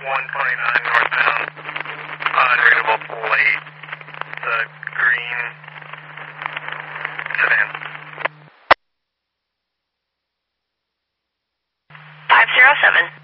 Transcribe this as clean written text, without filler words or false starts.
129 northbound, unreadable plate, the green sedan. 507.